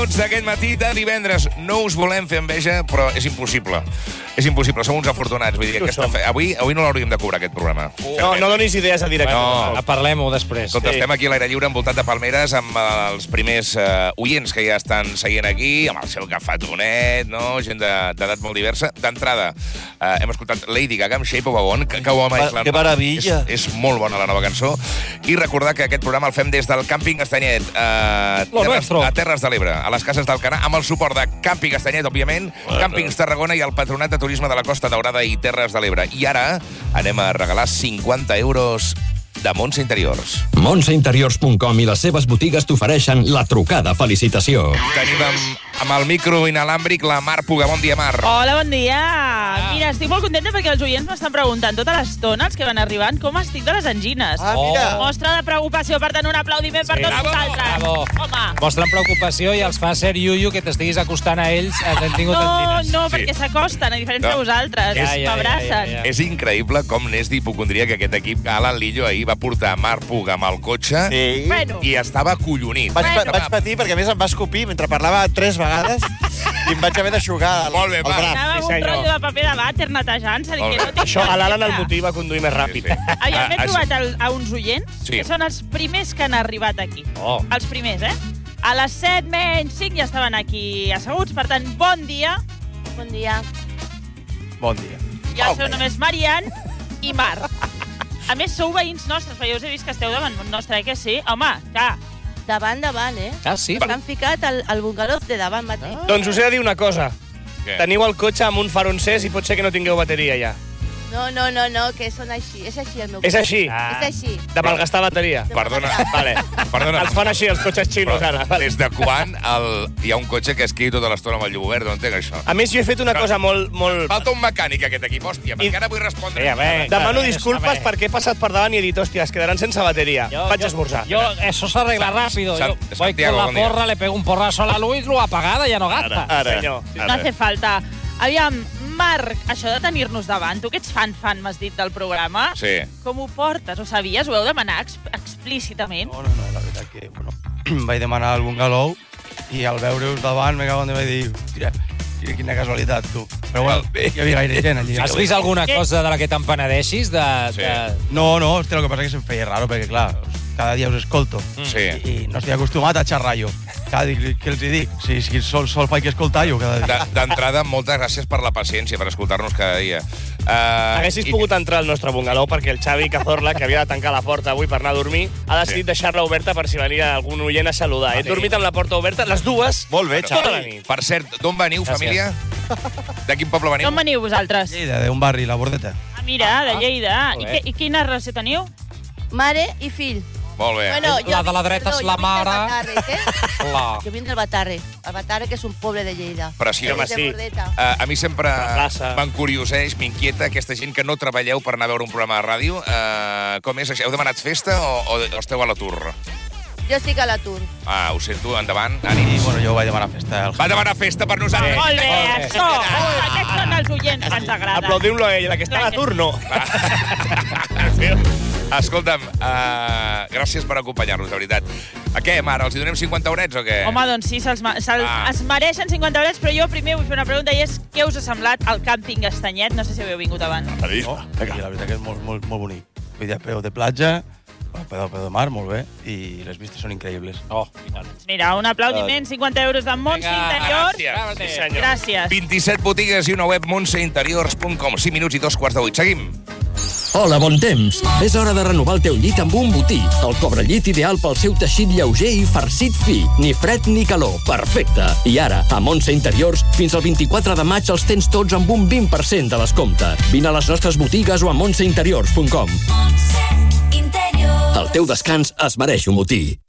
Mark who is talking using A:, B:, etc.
A: minuts d'aquest matí de divendres. No us volem fer enveja, però és impossible. És impossible, som uns afortunats. Vull dir, avui no l'hauríem de cobrar, aquest programa.
B: No donis idees a directe.
A: No.
C: Parlem-ho després.
A: Escolta, estem aquí a l'aire lliure envoltat de palmeres amb els primers oients que ja estan seient aquí, amb el seu cafetonet, no? Gent d'edat molt diversa. D'entrada, hem escoltat Lady Gaga amb Shape of a Bone, que
B: Que meravella.
A: És molt bona la nova cançó. I recordar que aquest programa el fem des del Càmping Estanyet, a Terres de l'Ebre, a les Cases d'Alcanar, amb el suport de Càmping Estanyet, òbviament, Càmpings Tarragona i el Patronat de Turisme de la Costa Daurada i Terres de l'Ebre. I ara anem a regalar 50 euros de Montse Interiors.
D: Montseinteriors.com i les seves botigues t'ofereixen la trucada felicitació.
A: Tenim amb el micro inalàmbric la Mar Puga. Bon dia, Mar.
E: Hola, bon dia. Mira, estic molt contenta perquè els oients m'estan preguntant tota l'estona, els que van arribant, com estic de les angines.
B: Mira.
E: Mostra de preocupació, per tant, un aplaudiment per tots vosaltres.
C: Bravo.
E: Home.
C: Mostren preocupació i els fa ser iuiu que t'estiguis acostant a ells. Han tingut angines.
E: No, perquè s'acosten, a diferència de vosaltres. M'abracen.
A: És increïble com n'és d'hipocondria que aquest equip, que Alan Lillo ahir va portar Mar Puga amb el cotxe i estava acollonit.
B: Vaig patir perquè, a més, em va escopir mentre parlava 3 vegades i em vaig haver d'aixugar
A: Molt bé,
B: el
A: Mar.
B: braç.
E: Anava amb un rotllo de paper de vàter netejant-se.
B: Això a l'Alan el motiva a conduir més ràpid.
E: Aviam, m'he trobat a uns oients que són els primers que han arribat aquí. Els primers, A les 7 menys 5 ja estaven aquí asseguts. Per tant, bon dia.
F: Bon dia.
B: Bon dia.
E: I el seu nom és Marian i Mar. A més, sou veïns nostres, perquè us he vist que esteu davant nostre, que sí? Home, clar.
F: Davant,
C: sí?
F: S'han ficat al bungaló de davant mateix.
B: Doncs us he de dir una cosa.
A: Què?
B: Teniu el cotxe amb un far encès i pot ser que no tingueu bateria ja.
F: No, que són així. És així el meu
B: És
F: cotxe.
B: així?
F: És així.
B: De malgastar bateria?
A: Perdona.
B: Vale.
A: Perdona.
B: Els fan així, els cotxes xinos, ara.
A: Des de quan hi ha un cotxe que es quedi tota l'estona amb el llum obert? No entenc això.
B: A més, jo he fet una cosa molt...
A: Falta un mecànic, aquest equip, hòstia, perquè ara vull respondre.
B: Demano disculpes perquè he passat per davant i he dit, hòstia, es quedaran sense bateria. Vaig a esmorzar.
C: Eso se arregla rápido. Yo voy
A: Santiago,
C: con la porra, le pego un porrazo a la luz, lo apagada, ya no gasta.
B: Ara.
E: No hace falta. Aviam, Marc, això de tenir-nos davant, tu que ets fan, m'has dit, del programa,
A: Sí.
E: com ho portes? Ho sabies? Ho heu demanat explícitament?
G: No, la veritat que, vaig demanar el bungalou i al veure-us davant me cago en vaig dir, hòstia, quina casualitat, tu. Però bueno, hi havia gaire gent allí.
C: Has vist alguna cosa de la que te'n penedeixis?
G: No, hòstia, el que passa és que se'm feia raro, perquè clar, cada dia us escolto
A: Sí.
G: i no estic acostumat a xerrar jo. Cada dia, què els hi dic? Si sol faig que escoltar jo cada dia.
A: D'entrada, moltes gràcies per la paciència, per escoltar-nos cada dia.
B: Haguessis pogut entrar al nostre bungalou perquè el Xavi Cazorla, que havia de tancar la porta avui per anar a dormir, ha decidit deixar-la oberta per si venia algun oient a saludar. He dormit amb la porta oberta, les dues,
G: Molt bé,
B: tota la
G: Xavi.
B: nit.
A: Per cert, d'on veniu, família? De quin poble veniu?
E: D'on veniu vosaltres?
G: Lleida, d'un barri, la Bordeta.
E: Ah, mira, de Lleida.
C: molt bé.
E: I quina relació teniu?
F: Mare i fill.
A: Molt bé.
F: Bueno,
C: La de la dreta és la mare.
F: Jo vinc del Batarre. El Batarre, que és un poble de Lleida.
A: Preciós.
B: Home,
F: De
B: sí.
F: Bordeta.
A: A mi sempre
B: La plaça.
A: m'encurioseix, m'inquieta aquesta gent que no treballeu per anar a veure un programa de ràdio. Com és això? Heu demanat festa o esteu a l'atur?
F: Jo estic a l'atur.
A: Ho sento, endavant,
G: I,
A: ànims.
G: bueno, jo vaig demanar festa.
A: Va demanar festa per nosaltres.
E: Molt bé, això! Aquests són els oients que ens agraden.
B: Aplaudiu-lo a ella, la que està a l'atur, no.
A: Escolta'm, gràcies per acompanyar-nos, de veritat. A què, Mar, els hi donem 50 eurets o què?
E: Home, doncs sí, es mereixen 50 eurets, però jo primer vull fer una pregunta i és què us ha semblat el càmping Estanyet? No sé si heu vingut abans.
G: No? I la veritat que és molt bonic. Vull dir, peu de platja, peu de mar, molt bé, i les vistes són increïbles.
E: Mira, un aplaudiment, 50 euros de Montse Interiors.
A: Gràcies.
B: Sí, senyor.
E: Gràcies.
A: 27 botigues i una web montseinteriors.com. 5 minuts i 2:15. Seguim.
D: Hola, bon temps. És hora de renovar el teu llit amb un botí. El cobrellit ideal pel seu teixit lleuger i farcit fi. Ni fred ni calor. Perfecte. I ara, a Montse Interiors, fins al 24 de maig els tens tots amb un 20% de descompte. Vine a les nostres botigues o a montseinteriors.com. El teu descans es mereix un botí.